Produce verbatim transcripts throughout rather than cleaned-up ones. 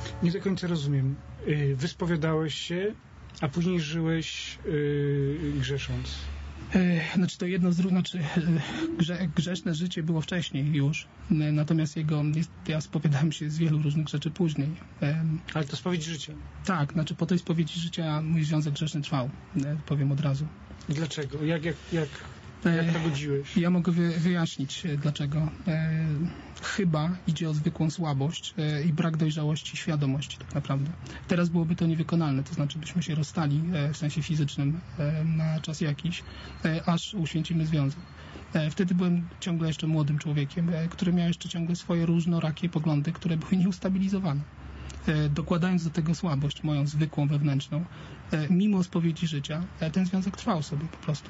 Nie do końca rozumiem. Wyspowiadałeś się, a później żyłeś yy, grzesząc. Znaczy to jedno z drugim, znaczy grze, grzeszne życie było wcześniej już, natomiast jego, jest, ja spowiadałem się z wielu różnych rzeczy później. Ale to spowiedź życia. Tak, znaczy po tej spowiedzi życia mój związek grzeszny trwał, powiem od razu. Dlaczego? Jak, jak, jak, jak to godziłeś? Ja mogę wy, wyjaśnić dlaczego. E, chyba idzie o zwykłą słabość e, i brak dojrzałości i świadomości tak naprawdę. Teraz byłoby to niewykonalne, to znaczy byśmy się rozstali e, w sensie fizycznym e, na czas jakiś, e, aż uświęcimy związek. E, wtedy byłem ciągle jeszcze młodym człowiekiem, e, który miał jeszcze ciągle swoje różnorakie poglądy, które były nieustabilizowane. E, dokładając do tego słabość moją zwykłą, wewnętrzną, e, mimo spowiedzi życia, e, ten związek trwał sobie po prostu.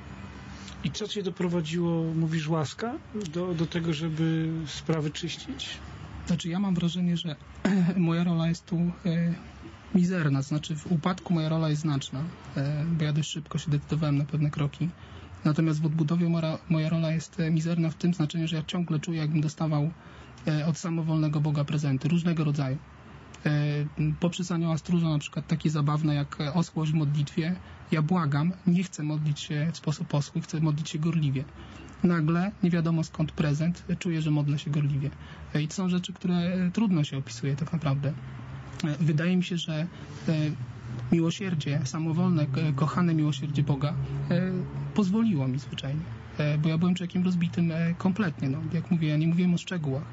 I co cię doprowadziło, mówisz, łaska, do, do tego, żeby sprawy czyścić? Znaczy ja mam wrażenie, że moja rola jest tu e, mizerna, znaczy w upadku moja rola jest znaczna, e, bo ja dość szybko się decydowałem na pewne kroki. Natomiast w odbudowie moja, moja rola jest e, mizerna w tym znaczeniu, że ja ciągle czuję, jakbym dostawał e, od samowolnego Boga prezenty, różnego rodzaju. Poprzez anioła stróża na przykład takie zabawne jak oschłość w modlitwie. Ja błagam, nie chcę modlić się w sposób oschły, chcę modlić się gorliwie. Nagle, nie wiadomo skąd prezent, czuję, że modlę się gorliwie. I to są rzeczy, które trudno się opisuje tak naprawdę. Wydaje mi się, że miłosierdzie, samowolne, kochane miłosierdzie Boga pozwoliło mi zwyczajnie. Bo ja byłem człowiekiem rozbitym kompletnie. No, jak mówię, ja nie mówiłem o szczegółach.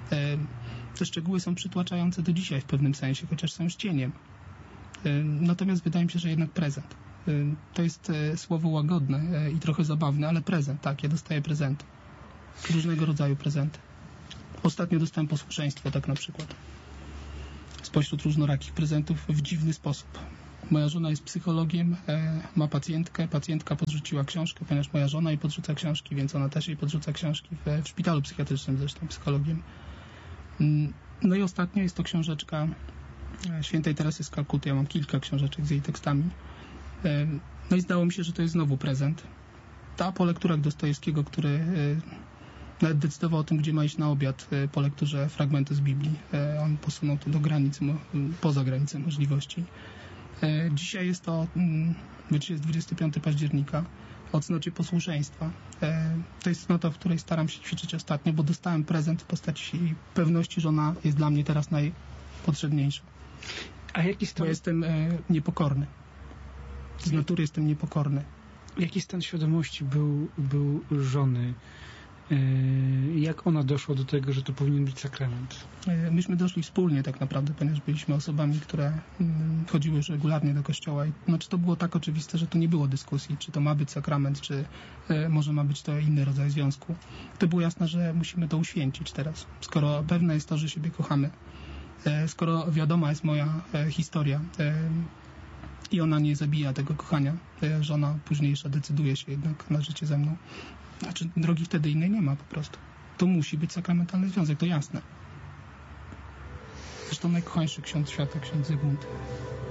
Te szczegóły są przytłaczające do dzisiaj w pewnym sensie, chociaż są już cieniem. Natomiast wydaje mi się, że jednak prezent. To jest słowo łagodne i trochę zabawne, ale prezent, tak, ja dostaję prezenty. Różnego rodzaju prezenty. Ostatnio dostałem posłuszeństwo, tak na przykład. Spośród różnorakich prezentów w dziwny sposób. Moja żona jest psychologiem, ma pacjentkę, pacjentka podrzuciła książkę, ponieważ moja żona jej podrzuca książki, więc ona też jej podrzuca książki w, w szpitalu psychiatrycznym, zresztą psychologiem. No i ostatnio jest to książeczka świętej Teresy z Kalkuty. Ja mam kilka książeczek z jej tekstami. No i zdało mi się, że to jest znowu prezent. Ta po lekturach Dostojewskiego, który nawet decydował o tym, gdzie ma iść na obiad po lekturze fragmentu z Biblii. On posunął to do granicy, poza granicę możliwości. Dzisiaj jest to, dzisiaj jest dwudziestego piątego października, o cnocie posłuszeństwa. To jest cnota, w której staram się ćwiczyć ostatnio, bo dostałem prezent w postaci pewności, że ona jest dla mnie teraz najpotrzebniejsza. A jaki stan... Bo jestem niepokorny. Z natury jestem niepokorny. Jaki stan świadomości był, był żony? Jak ona doszła do tego, że to powinien być sakrament? Myśmy doszli wspólnie tak naprawdę, ponieważ byliśmy osobami, które chodziły już regularnie do kościoła. I, znaczy to było tak oczywiste, że to nie było dyskusji, czy to ma być sakrament, czy e, może ma być to inny rodzaj związku. To było jasne, że musimy to uświęcić teraz. Skoro pewne jest to, że siebie kochamy, e, skoro wiadoma jest moja e, historia e, i ona nie zabija tego kochania, e, żona późniejsza decyduje się jednak na życie ze mną. Znaczy, drogi wtedy innej nie ma po prostu. To musi być sakramentalny związek, to jasne. Zresztą najkochańszy ksiądz świata, ksiądz Zygmunt.